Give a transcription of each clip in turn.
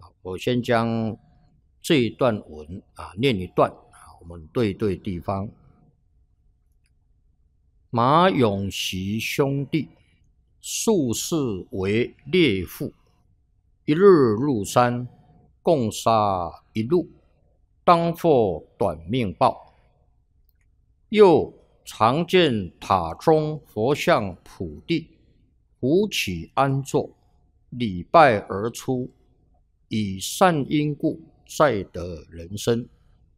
我先将这一段文念一段我们对地方。马永习兄弟素世为猎户，一日入山，共杀一鹿，当获短命报。又常见塔中佛像普地，扶起安坐，礼拜而出，以善因故，再得人身。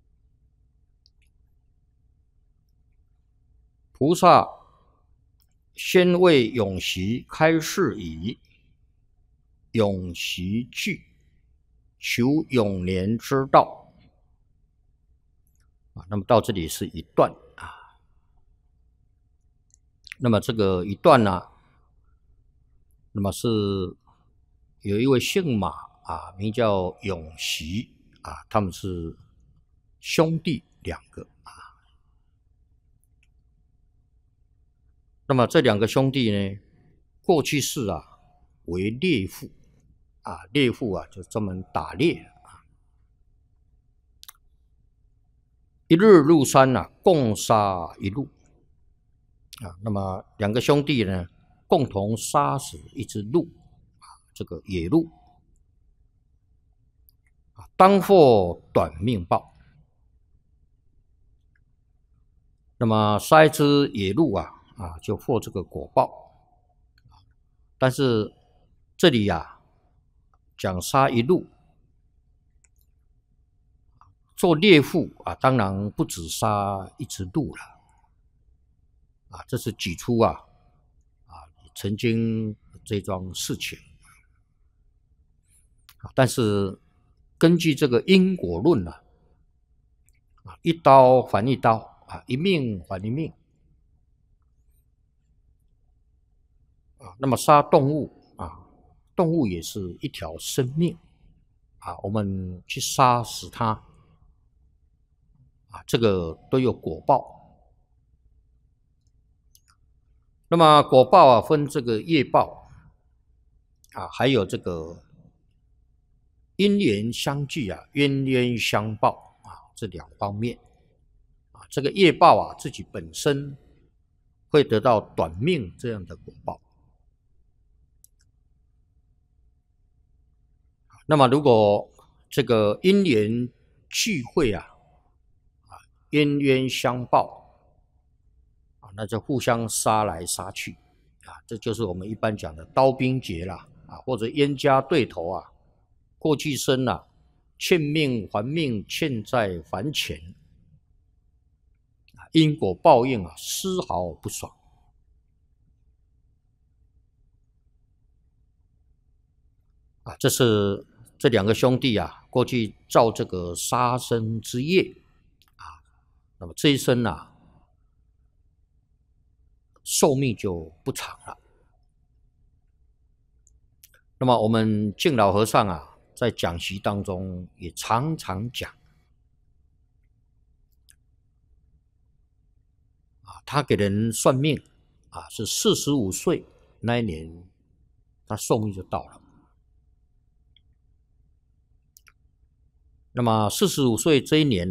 菩萨先为永习开示以永习具，求永年之道。那么到这里是一段那么这个一段呢，那么是有一位姓马名叫永习他们是兄弟两个那么这两个兄弟呢，过去世为猎户猎户就专门打猎一日入山共杀一鹿那么两个兄弟呢，共同杀死一只鹿这个野鹿当获短命报。那么杀一只野鹿就获这个果报。但是这里讲杀一鹿，做猎户当然不止杀一只鹿了这是举出曾经这桩事情但是根据这个因果论一刀还一刀一命还一命那么杀动物动物也是一条生命我们去杀死它这个都有果报。那么果报分这个业报还有这个因缘相聚冤冤相报这两方面这个业报自己本身会得到短命这样的果报。那么如果这个因缘聚会冤冤相报那就互相杀来杀去这就是我们一般讲的刀兵劫啦或者冤家对头过去生欠命还命，欠债还钱因果报应丝毫不爽这是这两个兄弟过去造这个杀生之业那么这一生寿命就不长了。那么我们敬老和尚在讲习当中也常常讲他给人算命是45岁那一年他寿命就到了。那么45岁这一年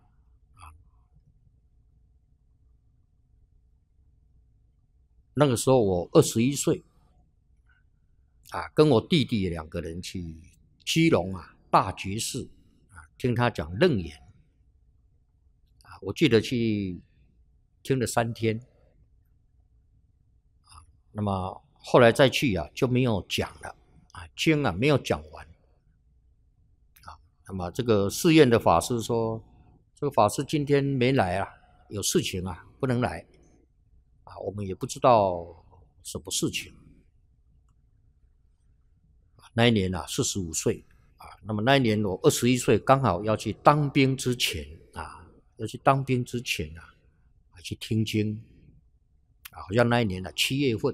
那个时候我21岁跟我弟弟两个人去基隆大觉寺听他讲楞严我记得去听了3天那么后来再去就没有讲了经没有讲完那么这个寺院的法师说，这个法师今天没来有事情不能来我们也不知道什么事情那一年45岁那么那一年我21岁，刚好要去当兵之前去听经好像那一年7月份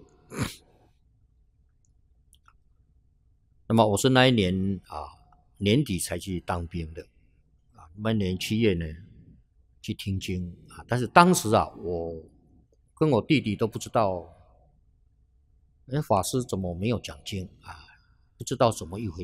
那么我是那一年年底才去当兵的那年7月呢去听经但是当时我跟我弟弟都不知道法师怎么没有讲经不知道怎么一回事